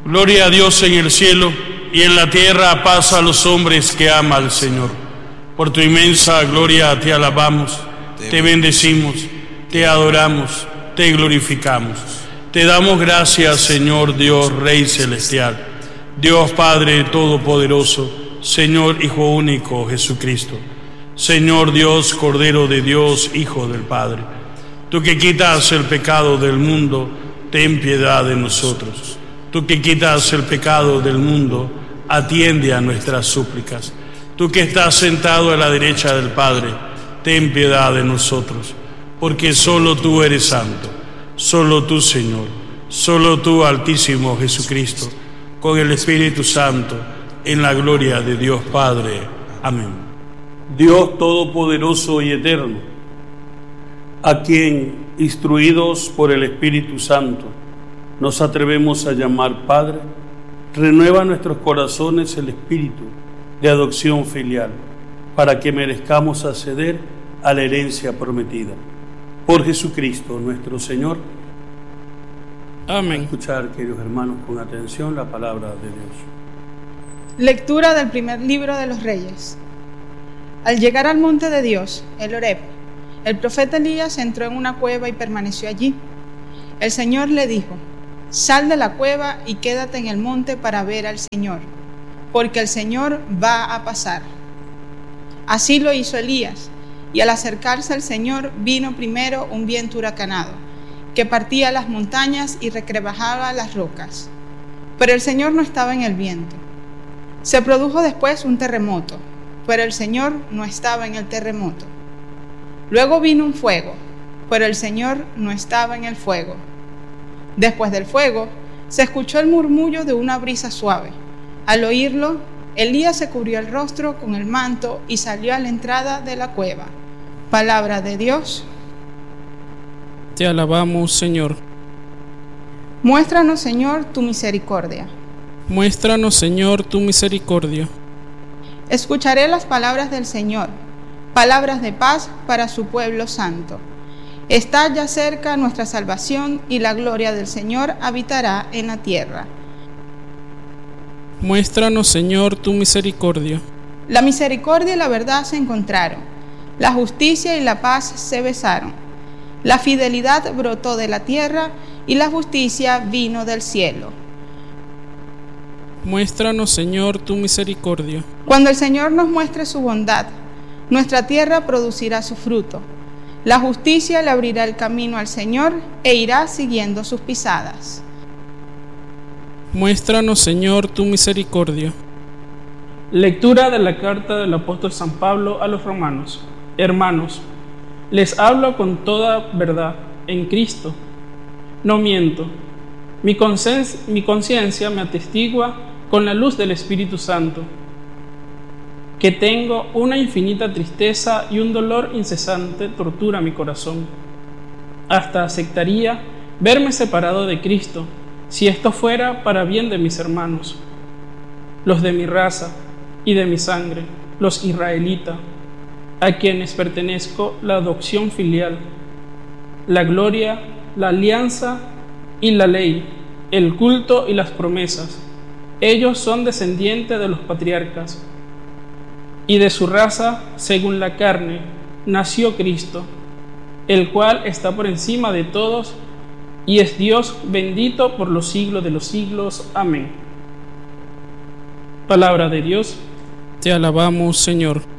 Gloria a Dios en el cielo y en la tierra paz a los hombres que ama al Señor. Por tu inmensa gloria te alabamos, te bendecimos, te adoramos, te glorificamos. Te damos gracias, Señor Dios, Rey Celestial, Dios Padre Todopoderoso, Señor Hijo único Jesucristo, Señor Dios, Cordero de Dios, Hijo del Padre. Tú que quitas el pecado del mundo, ten piedad de nosotros. Tú que quitas el pecado del mundo, atiende a nuestras súplicas. Tú que estás sentado a la derecha del Padre, ten piedad de nosotros, porque solo tú eres santo, solo tú, Señor, solo tú, Altísimo Jesucristo, con el Espíritu Santo, en la gloria de Dios Padre. Amén. Dios Todopoderoso y Eterno, a quien, instruidos por el Espíritu Santo, nos atrevemos a llamar Padre, renueva en nuestros corazones el espíritu de adopción filial, para que merezcamos acceder a la herencia prometida. Por Jesucristo nuestro Señor. Amén. Escuchar, queridos hermanos, con atención la palabra de Dios. Lectura del primer libro de los Reyes. Al llegar al monte de Dios, el Horeb, el profeta Elías entró en una cueva y permaneció allí. El Señor le dijo: sal de la cueva y quédate en el monte para ver al Señor, porque el Señor va a pasar. Así lo hizo Elías, y al acercarse al Señor vino primero un viento huracanado, que partía las montañas y recrebajaba las rocas. Pero el Señor no estaba en el viento. Se produjo después un terremoto, pero el Señor no estaba en el terremoto. Luego vino un fuego, pero el Señor no estaba en el fuego. Después del fuego, se escuchó el murmullo de una brisa suave. Al oírlo, Elías se cubrió el rostro con el manto y salió a la entrada de la cueva. Palabra de Dios. Te alabamos, Señor. Muéstranos, Señor, tu misericordia. Muéstranos, Señor, tu misericordia. Escucharé las palabras del Señor, palabras de paz para su pueblo santo. Está ya cerca nuestra salvación y la gloria del Señor habitará en la tierra. Muéstranos, Señor, tu misericordia. La misericordia y la verdad se encontraron, la justicia y la paz se besaron. La fidelidad brotó de la tierra y la justicia vino del cielo. Muéstranos, Señor, tu misericordia. Cuando el Señor nos muestre su bondad, nuestra tierra producirá su fruto. La justicia le abrirá el camino al Señor e irá siguiendo sus pisadas. Muéstranos, Señor, tu misericordia. Lectura de la carta del apóstol San Pablo a los romanos. Hermanos, les hablo con toda verdad en Cristo. No miento. Mi conciencia me atestigua con la luz del Espíritu Santo, que tengo una infinita tristeza y un dolor incesante tortura mi corazón. Hasta aceptaría verme separado de Cristo, si esto fuera para bien de mis hermanos, los de mi raza y de mi sangre, los israelitas, a quienes pertenezco la adopción filial, la gloria, la alianza y la ley, el culto y las promesas. Ellos son descendientes de los patriarcas, y de su raza, según la carne, nació Cristo, el cual está por encima de todos y es Dios bendito por los siglos de los siglos. Amén. Palabra de Dios. Te alabamos, Señor.